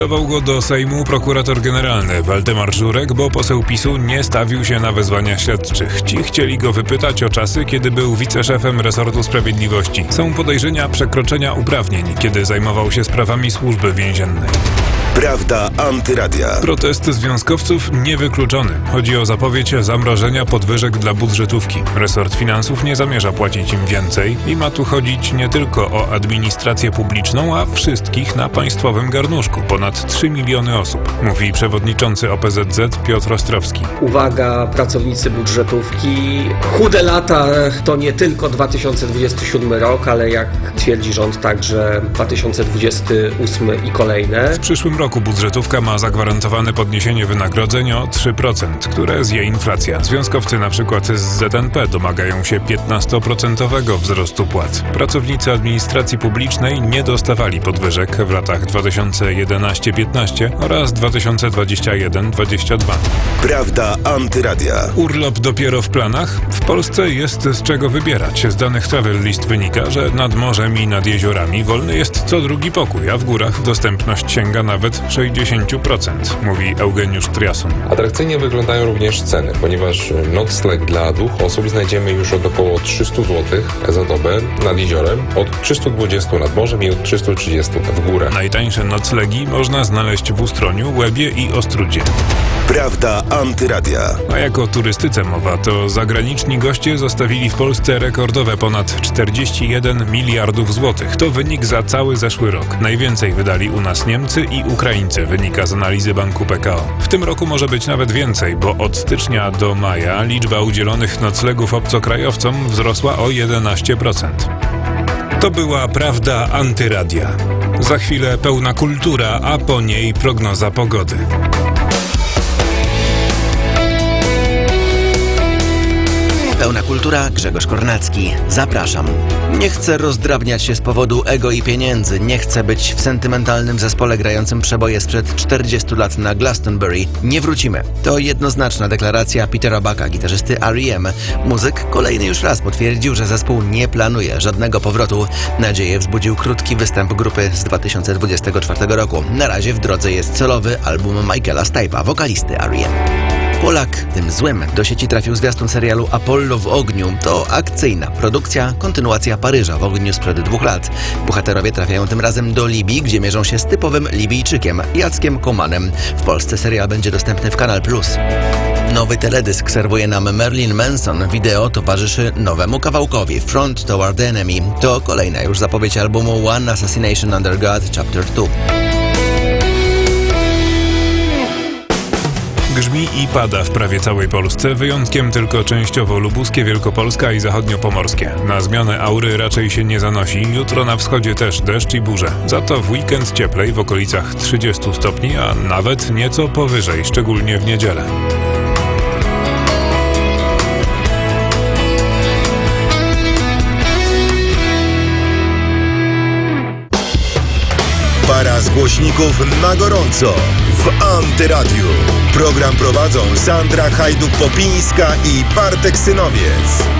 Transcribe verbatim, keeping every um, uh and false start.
Kierował go do Sejmu prokurator generalny Waldemar Żurek, bo poseł PiSu nie stawił się na wezwania śledczych. Ci chcieli go wypytać o czasy, kiedy był wiceszefem resortu sprawiedliwości. Są podejrzenia przekroczenia uprawnień, kiedy zajmował się sprawami służby więziennej. Prawda Antyradia. Protest związkowców niewykluczony. Chodzi o zapowiedź zamrożenia podwyżek dla budżetówki. Resort finansów nie zamierza płacić im więcej i ma tu chodzić nie tylko o administrację publiczną, a wszystkich na państwowym garnuszku. Ponad trzy miliony osób, mówi przewodniczący O P Z Z Piotr Ostrowski. Uwaga, pracownicy budżetówki. Chude lata to nie tylko dwa tysiące dwudziesty siódmy rok, ale jak twierdzi rząd, także dwa tysiące dwudziesty ósmy i kolejne. W przyszłym roku budżetówka ma zagwarantowane podniesienie wynagrodzeń o trzy procent, które zje inflacja. Związkowcy na przykład z Z N P domagają się piętnastoprocentowego wzrostu płac. Pracownicy administracji publicznej nie dostawali podwyżek w latach dwa tysiące jedenasty piętnaście oraz dwa tysiące dwudziesty pierwszy dwudziesty drugi. Prawda Antyradia. Urlop dopiero w planach? W Polsce jest z czego wybierać. Z danych Travel List wynika, że nad morzem i nad jeziorami wolny jest co drugi pokój, a w górach dostępność sięga nawet sześćdziesiąt procent, mówi Eugeniusz Triasun. Atrakcyjnie wyglądają również ceny, ponieważ nocleg dla dwóch osób znajdziemy już od około trzysta złotych za dobę nad jeziorem, od trzysta dwadzieścia nad morzem i od trzysta trzydzieści w górę. Najtańsze noclegi można znaleźć w Ustroniu, Łebie i Ostródzie. Prawda Antyradia. A jak o turystyce mowa, to zagraniczni goście zostawili w Polsce rekordowe ponad czterdzieści jeden miliardów złotych. To wynik za cały zeszły rok. Najwięcej wydali u nas Niemcy i Ukraińcy, wynika z analizy Banku P K O. W tym roku może być nawet więcej, bo od stycznia do maja liczba udzielonych noclegów obcokrajowcom wzrosła o jedenaście procent. To była Prawda Antyradia. Za chwilę pełna kultura, a po niej prognoza pogody. Pełna kultura, Grzegorz Kornacki. Zapraszam. Nie chcę rozdrabniać się z powodu ego i pieniędzy. Nie chcę być w sentymentalnym zespole grającym przeboje sprzed czterdziestu lat na Glastonbury. Nie wrócimy. To jednoznaczna deklaracja Petera Bucka, gitarzysty R E M. Muzyk kolejny już raz potwierdził, że zespół nie planuje żadnego powrotu. Nadzieję wzbudził krótki występ grupy z dwa tysiące dwudziestego czwartego roku. Na razie w drodze jest solowy album Michaela Stipe'a, wokalisty R E M. Polak tym złym. Do sieci trafił zwiastun serialu Apollo w ogniu. To akcyjna produkcja, kontynuacja Paryża w ogniu sprzed dwóch lat. Bohaterowie trafiają tym razem do Libii, gdzie mierzą się z typowym Libijczykiem, Jackiem Komanem. W Polsce serial będzie dostępny w Kanal Plus. Nowy teledysk serwuje nam Marilyn Manson. Wideo towarzyszy nowemu kawałkowi Front Toward the Enemy. To kolejna już zapowiedź albumu One Assassination Under God Chapter dwa. Grzmi i pada w prawie całej Polsce, wyjątkiem tylko częściowo lubuskie, Wielkopolska i zachodniopomorskie. Na zmianę aury raczej się nie zanosi, jutro na wschodzie też deszcz i burze. Za to w weekend cieplej w okolicach trzydziestu stopni, a nawet nieco powyżej, szczególnie w niedzielę. Para z głośników na gorąco w Antyradiu. Program prowadzą Sandra Hajduk-Popińska i Bartek Synowiec.